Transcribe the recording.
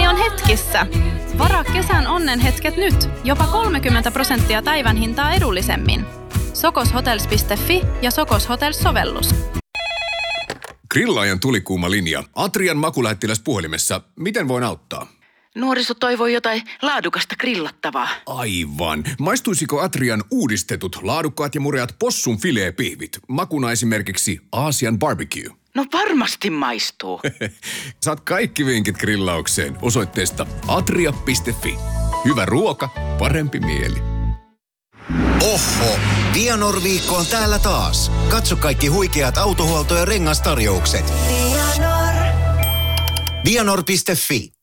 on hetkissä. Varaa kesän onnenhetket nyt. Jopa 30% päivän hintaa edullisemmin. Sokoshotels.fi ja Sokos Hotels-sovellus. Grillaajan tulikuuma linja. Atrian makulähettiläs puhelimessa. Miten voin auttaa? Nuoriso toivoi jotain laadukasta grillattavaa. Aivan. Maistuisiko Atrian uudistetut laadukkaat ja mureat possun fileepihvit? Makuna esimerkiksi Aasian barbecue. No varmasti maistuu. Saat kaikki vinkit grillaukseen osoitteesta atria.fi. Hyvä ruoka, parempi mieli. Oho! Vianor-viikko on täällä taas. Katso kaikki huikeat autohuolto- ja rengastarjoukset. Vianor.fi